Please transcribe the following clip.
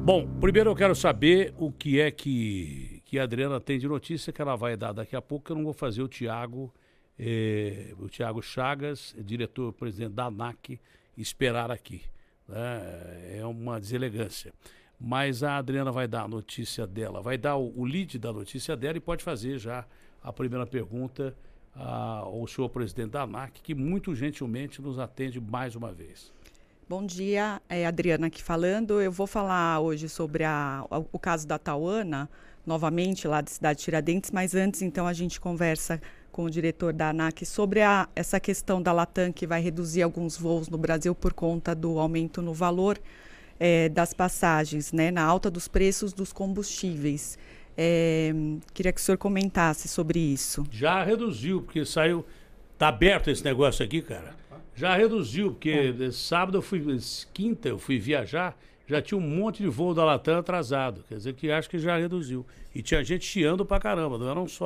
Bom, primeiro eu quero saber o que é que a Adriana tem de notícia que ela vai dar daqui a pouco, que eu não vou fazer o Tiago Chagas, diretor-presidente da ANAC, esperar aqui. Né? É uma deselegância. Mas a Adriana vai dar a notícia dela, vai dar o lead da notícia dela e pode fazer já a primeira pergunta ao senhor presidente da ANAC, que muito gentilmente nos atende mais uma vez. Bom dia, Adriana aqui falando. Eu vou falar hoje sobre o caso da Tauana, novamente lá da cidade de Tiradentes, mas antes então a gente conversa com o diretor da ANAC sobre essa questão da Latam, que vai reduzir alguns voos no Brasil por conta do aumento no valor das passagens, né, na alta dos preços dos combustíveis. Queria que o senhor comentasse sobre isso. Já reduziu, porque saiu... Tá aberto esse negócio aqui, cara. Já reduziu, porque sábado quinta eu fui viajar, já tinha um monte de voo da Latam atrasado. Quer dizer que acho que já reduziu. E tinha gente chiando pra caramba, não eram só